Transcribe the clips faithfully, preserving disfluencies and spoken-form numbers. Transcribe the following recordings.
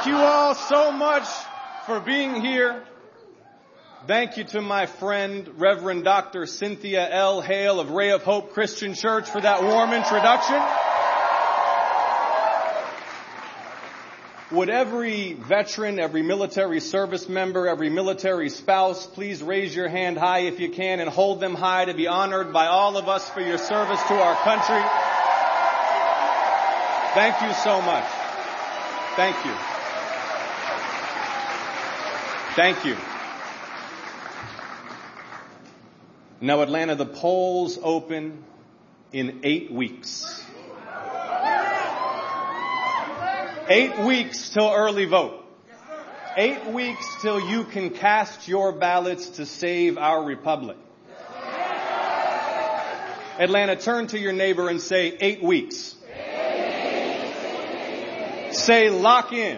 Thank you all so much for being here. Thank you to my friend, Reverend Doctor Cynthia L. Hale of Ray of Hope Christian Church for that warm introduction. Would every veteran, every military service member, every military spouse, please raise your hand high if you can and hold them high to be honored by all of us for your service to our country. Thank you so much. Thank you. Thank you. Now, Atlanta, the polls open in eight weeks. Eight weeks till early vote. Eight weeks till you can cast your ballots to save our republic. Atlanta, turn to your neighbor and say, eight weeks. Say, lock in.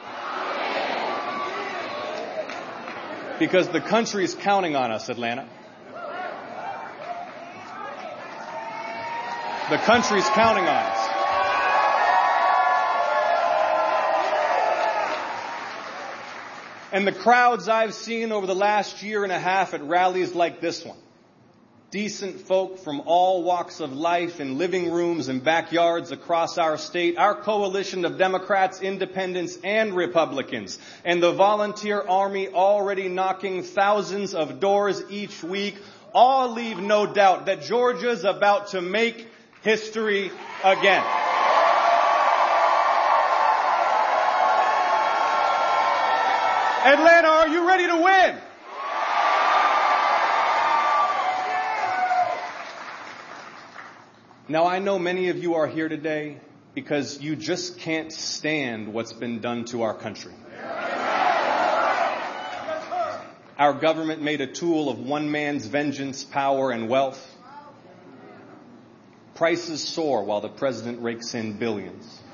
Because the country's counting on us, Atlanta. The country's counting on us. And the crowds I've seen over the last year and a half at rallies like this one, decent folk from all walks of life in living rooms and backyards across our state, our coalition of Democrats, independents, and Republicans, and the volunteer army already knocking thousands of doors each week, all leave no doubt that Georgia's about to make history again. Atlanta, are you ready to win? Now, I know many of you are here today because you just can't stand what's been done to our country. Our government made a tool of one man's vengeance, power, and wealth. Prices soar while the president rakes in billions.